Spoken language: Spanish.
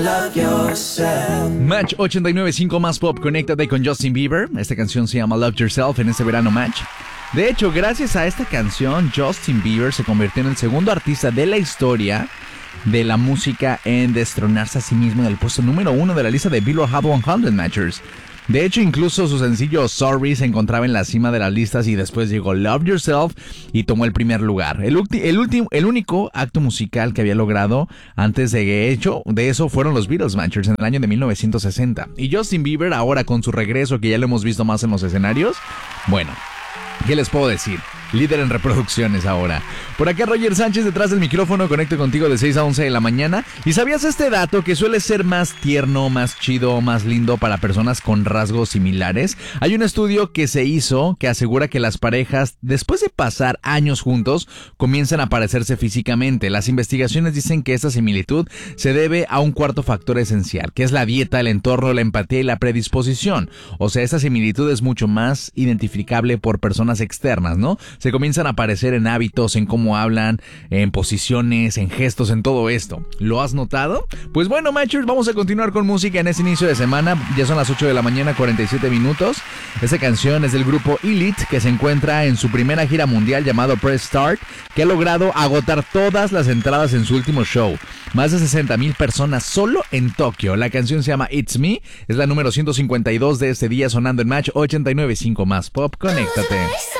Match 89.5 más pop, conéctate con Justin Bieber. Esta canción se llama Love Yourself en este verano Match. De hecho, gracias a esta canción, Justin Bieber se convirtió en el segundo artista de la historia de la música en destronarse a sí mismo en el puesto número 1 de la lista de Billboard Hot 100 Matchers. De hecho, incluso su sencillo Sorry se encontraba en la cima de las listas y después llegó Love Yourself y tomó el primer lugar. El único acto musical que había logrado antes de eso fueron los Beatles Matchers en el año de 1960. Y Justin Bieber ahora con su regreso, que ya lo hemos visto más en los escenarios, bueno, ¿qué les puedo decir? Líder en reproducciones ahora. Por acá Roger Sánchez detrás del micrófono, conecto contigo de 6 a 11 de la mañana. ¿Y sabías este dato que suele ser más tierno, más chido, más lindo para personas con rasgos similares? Hay un estudio que se hizo que asegura que las parejas, después de pasar años juntos, comienzan a parecerse físicamente. Las investigaciones dicen que esta similitud se debe a un cuarto factor esencial, que es la dieta, el entorno, la empatía y la predisposición. O sea, esta similitud es mucho más identificable por personas externas, ¿no? Se comienzan a parecer en hábitos, en cómo hablan, en posiciones, en gestos, en todo esto. ¿Lo has notado? Pues bueno, Matchers, vamos a continuar con música en este inicio de semana. Ya son las 8 de la mañana, 47 minutos. Esta canción es del grupo Elite, que se encuentra en su primera gira mundial llamado Press Start, que ha logrado agotar todas las entradas en su último show. Más de 60,000 personas solo en Tokio. La canción se llama It's Me, es la número 152 de este día sonando en Match 89.5 más pop. Conéctate.